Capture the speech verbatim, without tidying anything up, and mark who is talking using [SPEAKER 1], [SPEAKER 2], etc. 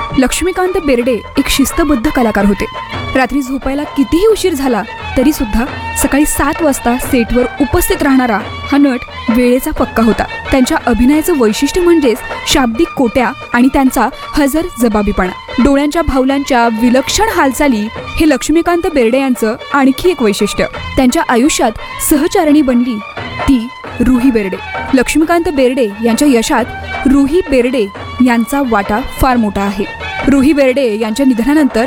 [SPEAKER 1] लक्ष्मीकांत बेर्डे एक शिस्तबद्ध कलाकार होते. रात्री झोपायला कितीही उशीर झाला तरी सुद्धा सकाळी सात वाजता सेटवर उपस्थित राहणारा हा नट वेळेचा पक्का होता. त्यांच्या अभिनयाचं वैशिष्ट्य म्हणजेच शाब्दिक कोट्या आणि त्यांचा हजर जबाबीपणा. डोळ्यांच्या भावलांच्या विलक्षण हालचाली हे लक्ष्मीकांत बेर्डे यांचं आणखी एक वैशिष्ट्य. त्यांच्या आयुष्यात सहचारिणी बनली ती रुही बेर्डे. लक्ष्मीकांत बेर्डे यांच्या यशात रुही बेर्डे यांचा वाटा फार मोठा आहे. रुही बेर्डे यांच्या निधनानंतर